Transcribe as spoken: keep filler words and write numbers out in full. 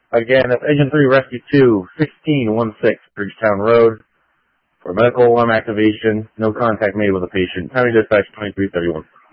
Again, that's Engine three Rescue two, sixteen sixteen Bridgetown Road. For medical alarm activation, no contact made with the patient. County Dispatch twenty-three thirty-one.